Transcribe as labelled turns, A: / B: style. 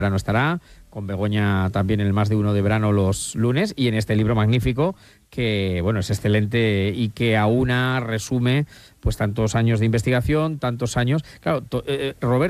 A: verano estará, con Begoña también en el Más de Uno de Verano los lunes, y en este libro magnífico que, bueno, es excelente y que aúna, resume, pues tantos años de investigación, tantos años. Claro, Roberto